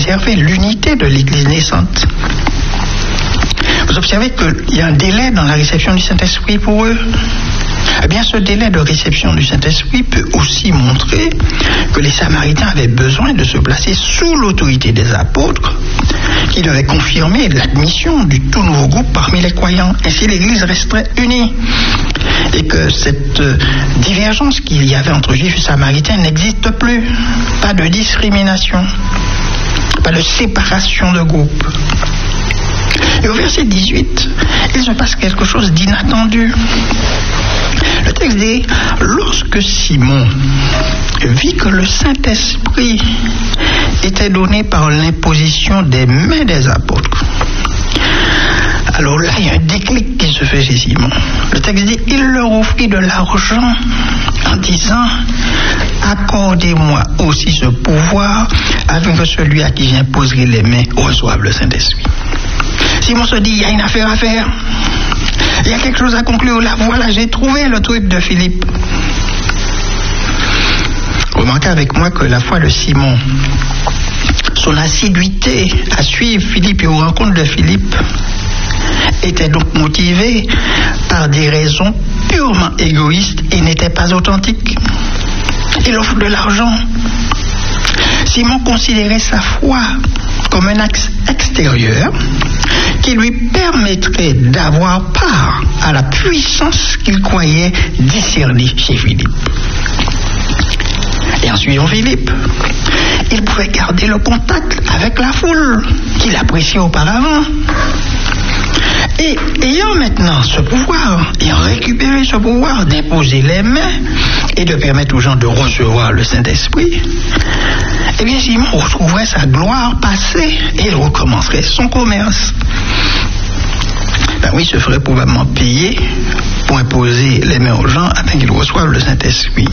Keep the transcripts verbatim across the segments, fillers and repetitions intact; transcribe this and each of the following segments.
préserver l'unité de l'Église naissante. Vous observez qu'il y a un délai dans la réception du Saint-Esprit pour eux. Eh bien, ce délai de réception du Saint-Esprit peut aussi montrer que les Samaritains avaient besoin de se placer sous l'autorité des apôtres, qui devaient confirmer l'admission du tout nouveau groupe parmi les croyants. Ainsi, l'Église resterait unie. Et que cette divergence qu'il y avait entre Juifs et Samaritains n'existe plus. Pas de discrimination, pas de séparation de groupe. Et au verset dix-huit, il se passe quelque chose d'inattendu. Le texte dit, lorsque Simon vit que le Saint-Esprit était donné par l'imposition des mains des apôtres. Alors là, il y a un déclic qui se fait chez Simon. Le texte dit, il leur offrit de l'argent en disant, accordez-moi aussi ce pouvoir afin que celui à qui j'imposerai les mains reçoive le Saint-Esprit. Simon se dit, il y a une affaire à faire. Il y a quelque chose à conclure. Là, voilà, j'ai trouvé le truc de Philippe. Remarquez avec moi que la foi de Simon, son assiduité à suivre Philippe et aux rencontres de Philippe, était donc motivée par des raisons purement égoïstes et n'était pas authentique. Il offre de l'argent. Simon considérait sa foi comme un axe extérieur qui lui permettrait d'avoir part à la puissance qu'il croyait discerner chez Philippe. Et en suivant Philippe, il pouvait garder le contact avec la foule qu'il appréciait auparavant. Et ayant maintenant ce pouvoir, ayant récupéré ce pouvoir d'imposer les mains et de permettre aux gens de recevoir le Saint-Esprit, eh bien Simon retrouverait sa gloire passée et il recommencerait son commerce. Ben oui, il se ferait probablement payer pour imposer les mains aux gens afin qu'ils reçoivent le Saint-Esprit.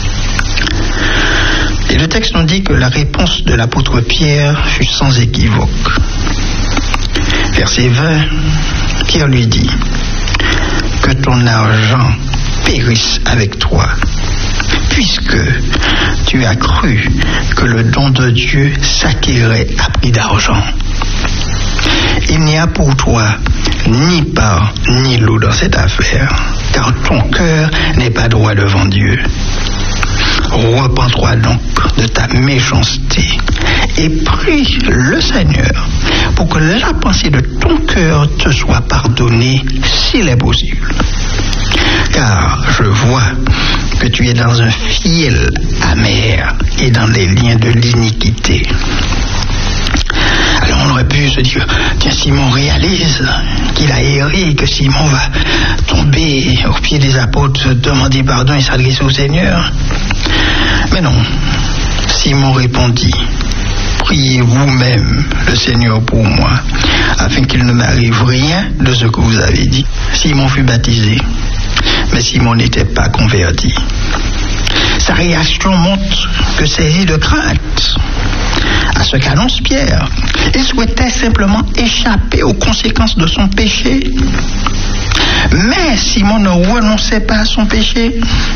Et le texte nous dit que la réponse de l'apôtre Pierre fut sans équivoque. Verset vingt, Pierre lui dit, que ton argent périsse avec toi, puisque tu as cru que le don de Dieu s'acquérait à prix d'argent. Il n'y a pour toi ni part ni lot dans cette affaire, car ton cœur n'est pas droit devant Dieu. Repens-toi donc de ta méchanceté et prie le Seigneur pour que la pensée de ton cœur te soit pardonnée s'il est possible. Car je vois que tu es dans un fiel amer et dans les liens de l'iniquité. Alors on aurait pu se dire, tiens, Simon réalise qu'il a erré, que Simon va tomber aux pieds des apôtres, demander pardon et s'adresser au Seigneur. Mais non, Simon répondit, priez vous-même le Seigneur pour moi, afin qu'il ne m'arrive rien de ce que vous avez dit. Simon fut baptisé, mais Simon n'était pas converti. Sa réaction montre que saisi de crainte à ce qu'annonce Pierre, il souhaitait simplement échapper aux conséquences de son péché. Mais Simon ne renonçait pas à son péché.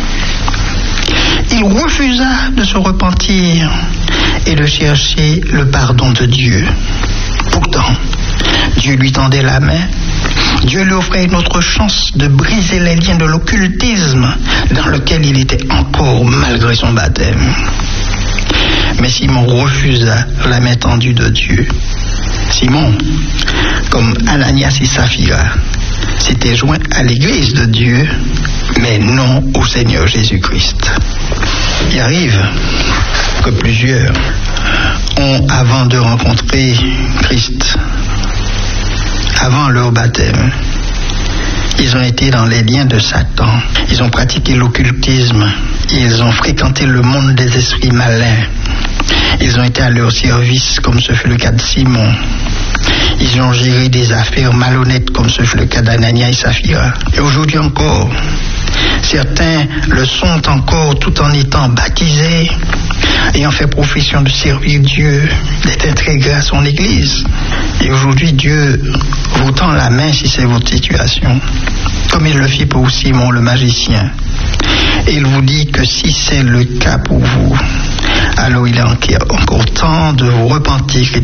Il refusa de se repentir et de chercher le pardon de Dieu. Pourtant, Dieu lui tendait la main. Dieu lui offrait une autre chance de briser les liens de l'occultisme dans lequel il était encore malgré son baptême. Mais Simon refusa la main tendue de Dieu. Simon, comme Ananias et Saphira, s'était joint à l'église de Dieu, mais non au Seigneur Jésus-Christ. Il arrive que plusieurs ont, avant de rencontrer Christ, avant leur baptême, ils ont été dans les liens de Satan. Ils ont pratiqué l'occultisme. Ils ont fréquenté le monde des esprits malins. Ils ont été à leur service, comme ce fut le cas de Simon. Ils ont géré des affaires malhonnêtes, comme ce fut le cas d'Ananias et Saphira. Et aujourd'hui encore, certains le sont encore tout en étant baptisés, ayant fait profession de servir Dieu, d'être intégrés à son Église. Et aujourd'hui, Dieu vous tend la main si c'est votre situation, comme il le fit pour Simon le magicien. Et il vous dit que si c'est le cas pour vous, alors il est encore temps de vous repentir